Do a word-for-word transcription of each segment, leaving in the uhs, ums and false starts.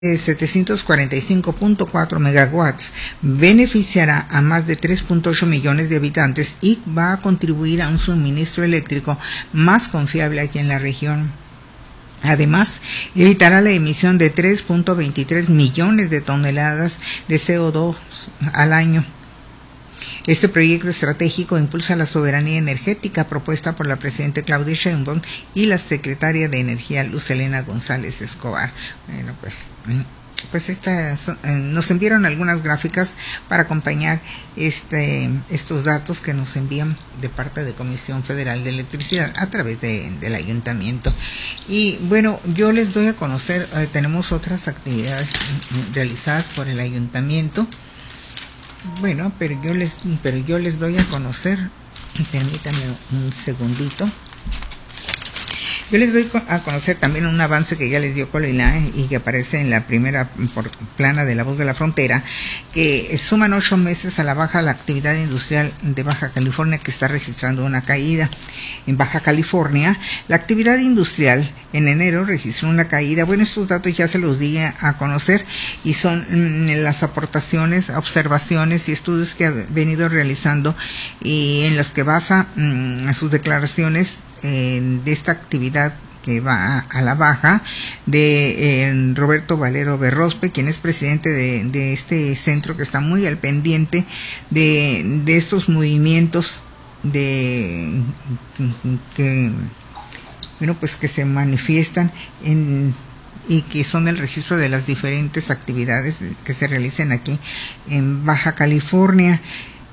setecientos cuarenta y cinco punto cuatro megawatts beneficiará a más de tres punto ocho millones de habitantes y va a contribuir a un suministro eléctrico más confiable aquí en la región. Además, evitará la emisión de tres punto veintitrés millones de toneladas de C O dos al año. Este proyecto estratégico impulsa la soberanía energética propuesta por la presidenta Claudia Sheinbaum y la secretaria de Energía Luz Helena González Escobar. Bueno, pues, pues esta, nos enviaron algunas gráficas para acompañar este, estos datos que nos envían de parte de Comisión Federal de Electricidad a través de, del ayuntamiento. Y bueno, yo les doy a conocer, eh, tenemos otras actividades realizadas por el ayuntamiento. Bueno, pero yo les, pero yo les doy a conocer, permítanme un segundito. Yo les doy a conocer también un avance que ya les dio Colila y que aparece en la primera por plana de La Voz de la Frontera, que suman ocho meses a la baja la actividad industrial de Baja California, que está registrando una caída. En Baja California, la actividad industrial en enero registró una caída. Bueno, estos datos ya se los di a conocer y son mm, las aportaciones, observaciones y estudios que ha venido realizando y en los que basa mm, sus declaraciones eh, de esta actividad que va a la baja de eh, Roberto Valero Berrospe, quien es presidente de, de este centro que está muy al pendiente de, de estos movimientos de que bueno pues que se manifiestan en y que son el registro de las diferentes actividades que se realicen aquí en Baja California,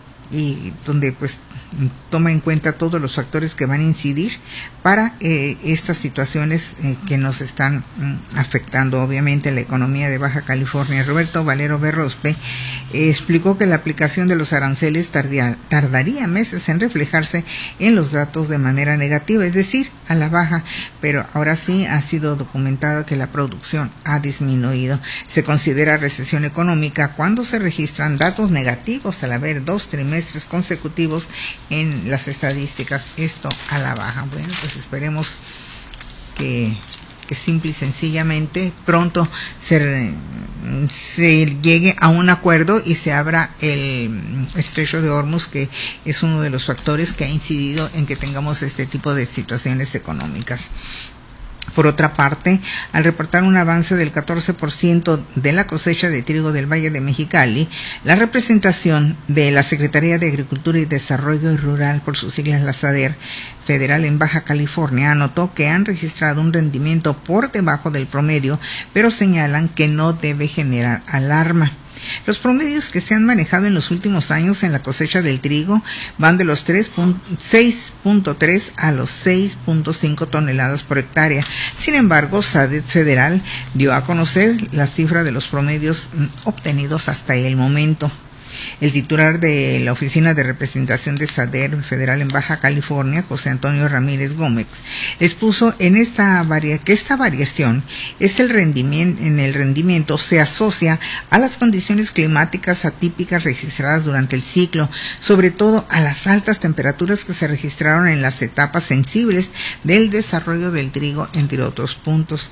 y donde pues toma en cuenta todos los factores que van a incidir para eh, estas situaciones eh, que nos están mm, afectando obviamente la economía de Baja California. Roberto Valero Berrospe eh, explicó que la aplicación de los aranceles tardía, tardaría meses en reflejarse en los datos de manera negativa, es decir, a la baja, pero ahora sí ha sido documentado que la producción ha disminuido. Se considera recesión económica cuando se registran datos negativos al haber dos trimestres consecutivos en las estadísticas, esto a la baja. Bueno, pues esperemos que, que simple y sencillamente pronto se, se llegue a un acuerdo y se abra el estrecho de Hormuz, que es uno de los factores que ha incidido en que tengamos este tipo de situaciones económicas. Por otra parte, al reportar un avance del catorce por ciento de la cosecha de trigo del Valle de Mexicali, la representación de la Secretaría de Agricultura y Desarrollo Rural, por sus siglas la SADER, federal en Baja California, anotó que han registrado un rendimiento por debajo del promedio, pero señalan que no debe generar alarma. Los promedios que se han manejado en los últimos años en la cosecha del trigo van de los seis punto tres a los seis punto cinco toneladas por hectárea. Sin embargo, SADER Federal dio a conocer la cifra de los promedios obtenidos hasta el momento. El titular de la Oficina de Representación de SADER Federal en Baja California, José Antonio Ramírez Gómez, expuso en esta varia, que esta variación es el rendimiento, en el rendimiento se asocia a las condiciones climáticas atípicas registradas durante el ciclo, sobre todo a las altas temperaturas que se registraron en las etapas sensibles del desarrollo del trigo, entre otros puntos.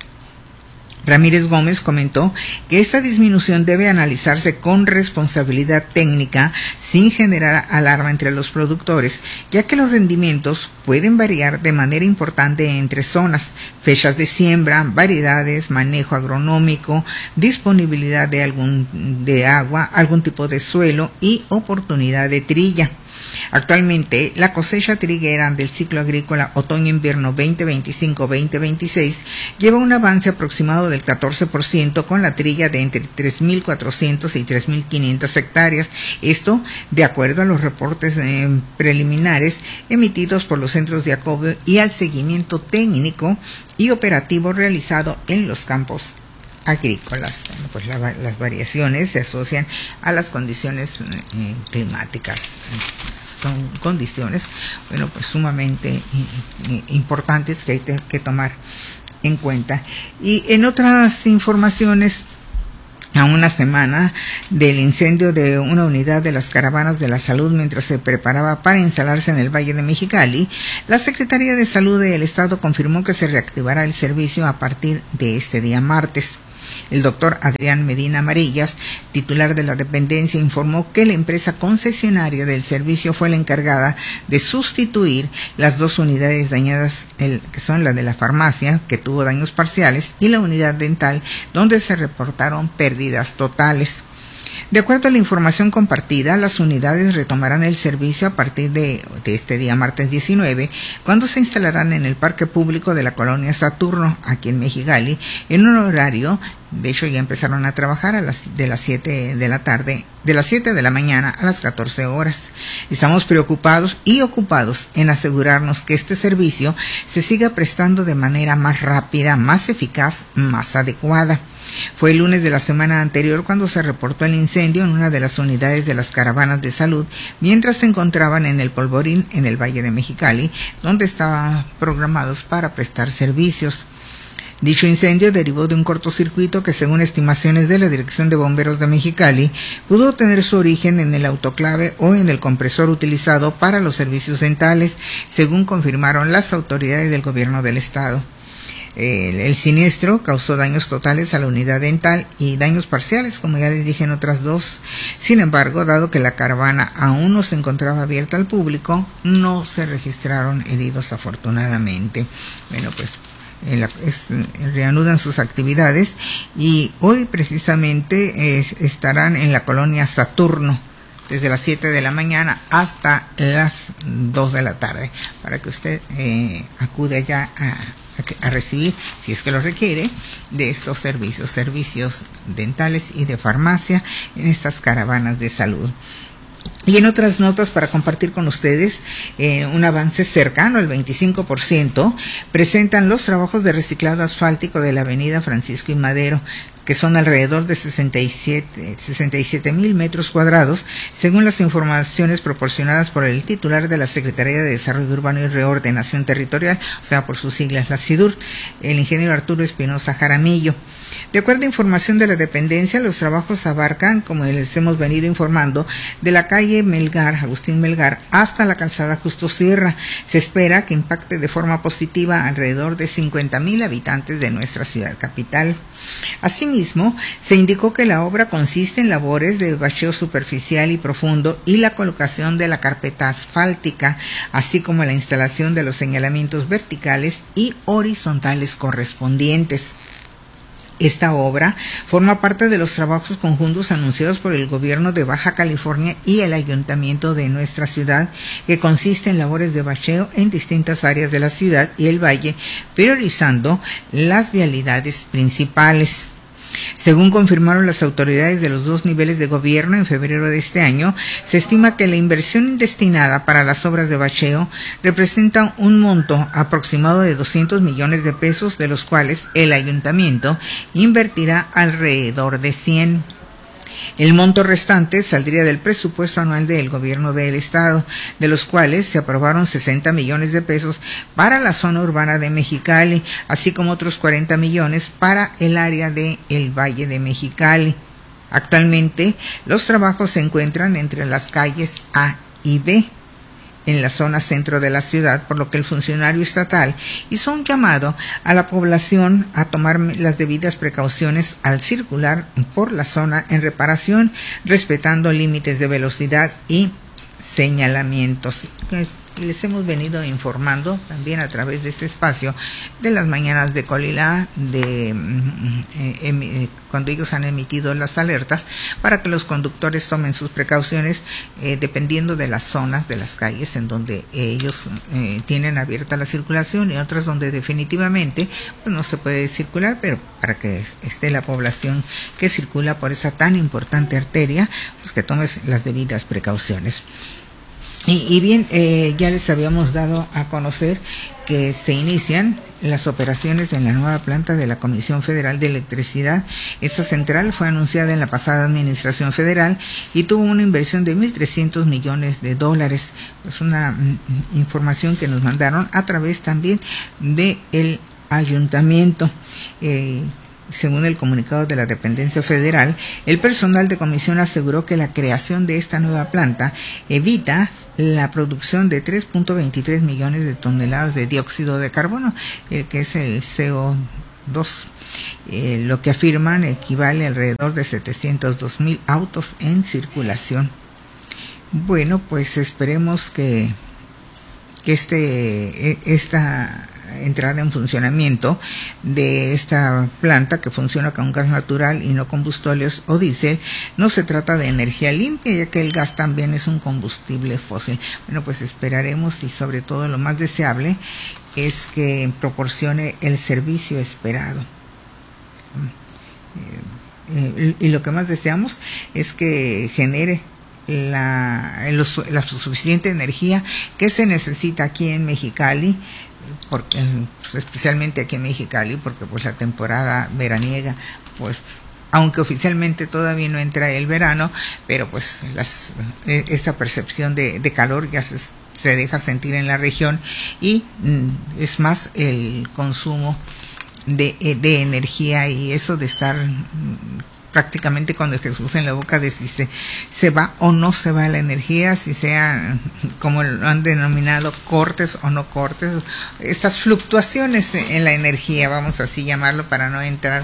Ramírez Gómez comentó que esta disminución debe analizarse con responsabilidad técnica sin generar alarma entre los productores, ya que los rendimientos pueden variar de manera importante entre zonas, fechas de siembra, variedades, manejo agronómico, disponibilidad de algún de agua, algún tipo de suelo y oportunidad de trilla. Actualmente, la cosecha triguera del ciclo agrícola otoño-invierno veinte veinticinco veinte veintiséis lleva un avance aproximado del catorce por ciento con la trilla de entre tres mil cuatrocientas y tres mil quinientas hectáreas. Esto de acuerdo a los reportes eh, preliminares emitidos por los centros de acopio y al seguimiento técnico y operativo realizado en los campos agrícolas. Bueno, pues la, las variaciones se asocian a las condiciones eh, climáticas. Son condiciones, bueno, pues sumamente importantes que hay que tomar en cuenta. Y en otras informaciones, a una semana del incendio de una unidad de las caravanas de la salud mientras se preparaba para instalarse en el Valle de Mexicali, la Secretaría de Salud del Estado confirmó que se reactivará el servicio a partir de este día martes. El doctor Adrián Medina Amarillas, titular de la dependencia, informó que la empresa concesionaria del servicio fue la encargada de sustituir las dos unidades dañadas, el, que son la de la farmacia, que tuvo daños parciales, y la unidad dental, donde se reportaron pérdidas totales. De acuerdo a la información compartida, las unidades retomarán el servicio a partir de, de este día martes diecinueve, cuando se instalarán en el parque público de la colonia Saturno, aquí en Mexicali, en un horario, de hecho ya empezaron a trabajar a las, de las siete de la tarde, de las siete de la mañana a las catorce horas. Estamos preocupados y ocupados en asegurarnos que este servicio se siga prestando de manera más rápida, más eficaz, más adecuada. Fue el lunes de la semana anterior cuando se reportó el incendio en una de las unidades de las caravanas de salud, mientras se encontraban en el Polvorín, en el Valle de Mexicali, donde estaban programados para prestar servicios. Dicho incendio derivó de un cortocircuito que, según estimaciones de la Dirección de Bomberos de Mexicali, pudo tener su origen en el autoclave o en el compresor utilizado para los servicios dentales, según confirmaron las autoridades del gobierno del estado. El, el siniestro causó daños totales a la unidad dental y daños parciales, como ya les dije, en otras dos. Sin embargo, dado que la caravana aún no se encontraba abierta al público, no se registraron heridos afortunadamente. Bueno, pues eh, es, reanudan sus actividades y hoy precisamente es, estarán en la colonia Saturno, desde las siete de la mañana hasta las dos de la tarde, para que usted eh, acude allá a a recibir, si es que lo requiere, de estos servicios, servicios dentales y de farmacia en estas caravanas de salud. Y en otras notas para compartir con ustedes, eh, un avance cercano al veinticinco por ciento presentan los trabajos de reciclado asfáltico de la avenida Francisco y Madero, que son alrededor de sesenta y siete mil metros cuadrados, según las informaciones proporcionadas por el titular de la Secretaría de Desarrollo Urbano y Reordenación Territorial, o sea, por sus siglas, la SIDUR, el ingeniero Arturo Espinosa Jaramillo. De acuerdo a información de la dependencia, los trabajos abarcan, como les hemos venido informando, de la calle Melgar, Agustín Melgar, hasta la calzada Justo Sierra. Se espera que impacte de forma positiva alrededor de cincuenta mil habitantes de nuestra ciudad capital. Asimismo, se indicó que la obra consiste en labores de bacheo superficial y profundo y la colocación de la carpeta asfáltica, así como la instalación de los señalamientos verticales y horizontales correspondientes. Esta obra forma parte de los trabajos conjuntos anunciados por el gobierno de Baja California y el ayuntamiento de nuestra ciudad, que consiste en labores de bacheo en distintas áreas de la ciudad y el valle, priorizando las vialidades principales. Según confirmaron las autoridades de los dos niveles de gobierno en febrero de este año, se estima que la inversión destinada para las obras de bacheo representa un monto aproximado de doscientos millones de pesos, de los cuales el ayuntamiento invertirá alrededor de cien. El monto restante saldría del presupuesto anual del gobierno del estado, de los cuales se aprobaron sesenta millones de pesos para la zona urbana de Mexicali, así como otros cuarenta millones para el área de el Valle de Mexicali. Actualmente, los trabajos se encuentran entre las calles A y B, en la zona centro de la ciudad, por lo que el funcionario estatal hizo un llamado a la población a tomar las debidas precauciones al circular por la zona en reparación, respetando límites de velocidad y señalamientos. Les hemos venido informando también a través de este espacio de las mañanas de Colila, de eh, eh, cuando ellos han emitido las alertas, para que los conductores tomen sus precauciones eh, dependiendo de las zonas de las calles en donde ellos eh, tienen abierta la circulación y otras donde definitivamente pues, no se puede circular, pero para que esté la población que circula por esa tan importante arteria, pues que tomes las debidas precauciones. Y, y bien, eh, ya les habíamos dado a conocer que se inician las operaciones en la nueva planta de la Comisión Federal de Electricidad. Esta central fue anunciada en la pasada administración federal y tuvo una inversión de mil trescientos millones de dólares. Es una mm, información que nos mandaron a través también del ayuntamiento. Eh, Según el comunicado de la dependencia federal, el personal de comisión aseguró que la creación de esta nueva planta evita la producción de tres punto veintitrés millones de toneladas de dióxido de carbono, eh, que es el C O dos. Eh, lo que afirman equivale a alrededor de setecientos dos mil autos en circulación. Bueno, pues esperemos que, que este, esta entrada en funcionamiento de esta planta, que funciona con gas natural y no combustóleos o diésel, no se trata de energía limpia, ya que el gas también es un combustible fósil. Bueno, pues esperaremos, y sobre todo lo más deseable es que proporcione el servicio esperado. Eh, y lo que más deseamos es que genere la, la suficiente energía que se necesita aquí en Mexicali, porque especialmente aquí en Mexicali, porque pues la temporada veraniega, pues aunque oficialmente todavía no entra el verano, pero pues las, esta percepción de, de calor ya se, se deja sentir en la región, y mm, es más el consumo de, de energía, y eso de estar prácticamente con el Jesús en la boca de si se, se va o no se va la energía, si sea, como lo han denominado, cortes o no cortes, estas fluctuaciones en la energía, vamos así llamarlo, para no entrar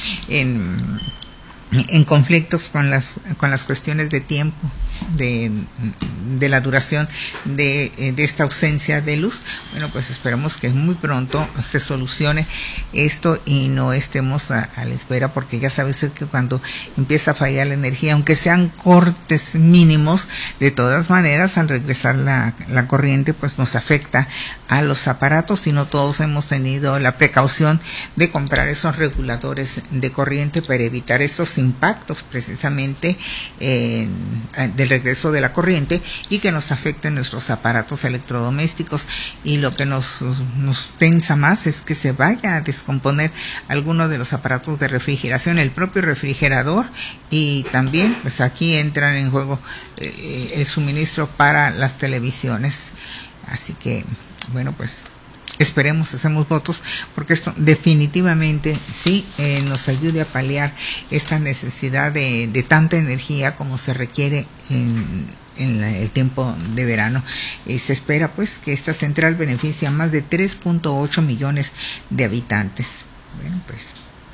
en, en conflictos con las, con las cuestiones de tiempo, de, de la duración de, de esta ausencia de luz. Bueno, pues esperamos que muy pronto se solucione esto y no estemos a, a la espera, porque ya sabes que cuando empieza a fallar la energía, aunque sean cortes mínimos, de todas maneras al regresar la, la corriente pues nos afecta a los aparatos, y no todos hemos tenido la precaución de comprar esos reguladores de corriente para evitar estos impactos precisamente eh, del regreso de la corriente, y que nos afecten nuestros aparatos electrodomésticos. Y lo que nos, nos tensa más es que se vaya a descomponer alguno de los aparatos de refrigeración, el propio refrigerador, y también pues aquí entran en juego eh, el suministro para las televisiones. Así que bueno, pues esperemos, hacemos votos porque esto definitivamente sí eh, nos ayude a paliar esta necesidad de, de tanta energía como se requiere en, en la, el tiempo de verano. Eh, se espera pues que esta central beneficie a más de tres punto ocho millones de habitantes. Bueno, pues,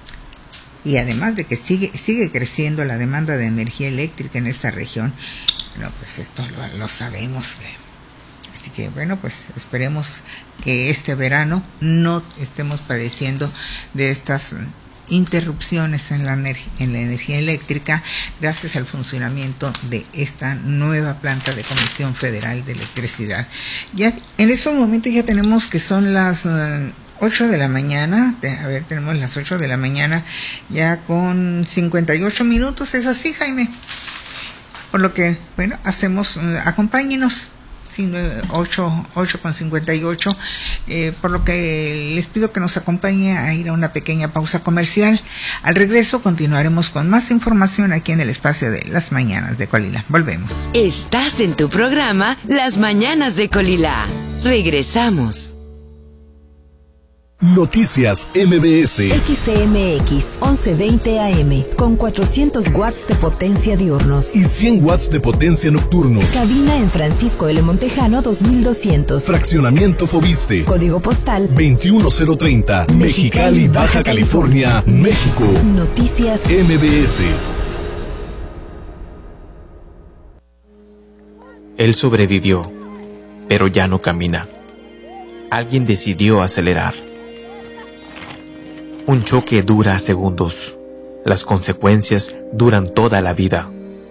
y además de que sigue sigue creciendo la demanda de energía eléctrica en esta región. Bueno, pues esto lo, lo sabemos. Así que bueno, pues esperemos que este verano no estemos padeciendo de estas interrupciones en la, en la energía eléctrica, gracias al funcionamiento de esta nueva planta de Comisión Federal de Electricidad. Ya en estos momentos ya tenemos que son las uh, ocho de la mañana, a ver, tenemos las ocho de la mañana ya con cincuenta y ocho minutos, ¿es así, Jaime? Por lo que, bueno, hacemos, uh, acompáñenos. ocho con cincuenta y ocho, eh, por lo que les pido que nos acompañe a ir a una pequeña pausa comercial. Al regreso continuaremos con más información aquí en el espacio de Las Mañanas de Colila. Volvemos. Estás en tu programa Las Mañanas de Colila. Regresamos. Noticias M B S. X C M X once veinte A M con cuatrocientos watts de potencia diurnos y cien watts de potencia nocturnos. Cabina en Francisco L. Montejano dos mil doscientos. Fraccionamiento Fobiste. Código postal veintiuno cero treinta. Mexicali, Baja California, México. Noticias M B S. Él sobrevivió, pero ya no camina. Alguien decidió acelerar. Un choque dura segundos. Las consecuencias duran toda la vida.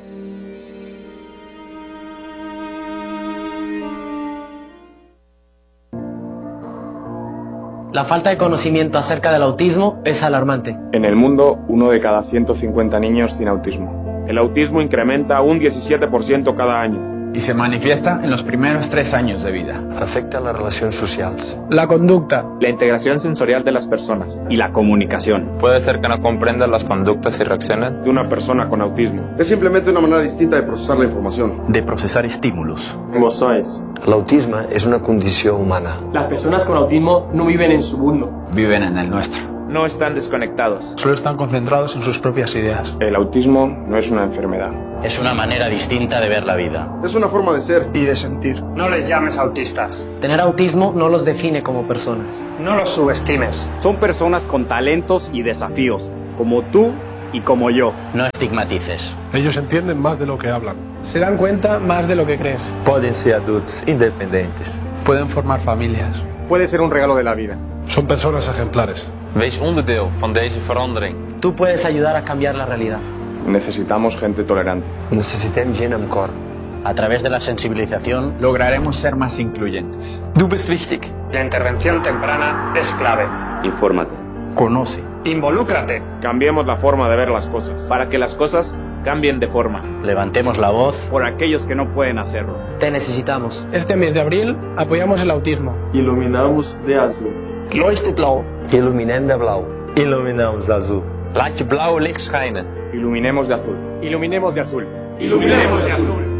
La falta de conocimiento acerca del autismo es alarmante. En el mundo, uno de cada ciento cincuenta niños tiene autismo. El autismo incrementa un diecisiete por ciento cada año. Y se manifiesta en los primeros tres años de vida. Afecta las relaciones sociales, la conducta, la integración sensorial de las personas y la comunicación. Puede ser que no comprendan las conductas y reacciones de una persona con autismo. Es simplemente una manera distinta de procesar la información, de procesar estímulos. Emociones. El autismo es una condición humana. Las personas con autismo no viven en su mundo, viven en el nuestro. no están desconectados. Solo están concentrados en sus propias ideas. El autismo no es una enfermedad. Es una manera distinta de ver la vida. Es una forma de ser y de sentir. No les llames autistas. Tener autismo no los define como personas. No los subestimes. Son personas con talentos y desafíos, como tú y como yo. No estigmatices. Ellos entienden más de lo que hablan. Se dan cuenta más de lo que crees. Pueden ser adultos independientes. Pueden formar familias. Puede ser un regalo de la vida. Son personas ejemplares. Wees onderdeel van deze verandering. Tú puedes ayudar a cambiar la realidad. Necesitamos gente tolerante. Necessitem gent amb cor. A través de la sensibilización lograremos ser más incluyentes. Du bist wichtig. La intervención temprana es clave. Infórmate. Conoce. Involúcrate. Cambiemos la forma de ver las cosas. Para que las cosas cambien de forma. Levantemos la voz por aquellos que no pueden hacerlo. Te necesitamos. Este mes de abril apoyamos el autismo. Iluminamos de azul. Leuchtet blau. Iluminem de blau. Iluminamos de azul. Laat je blauwe licht schijnen. Iluminemos de azul. Iluminemos de azul. Iluminemos de azul.